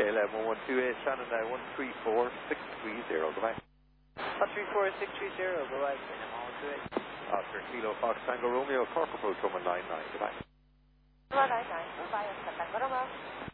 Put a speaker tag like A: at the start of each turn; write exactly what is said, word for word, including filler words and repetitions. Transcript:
A: eleven one one two eight, Shannon now one three four six three zero, goodbye.
B: one three four six three zero, goodbye, Shannon one one two eight.
A: Oscar Kilo Fox Tango Romeo, Cork approach one one nine nine, goodbye.
C: one one nine nine, goodbye, Oscar Tango Romeo.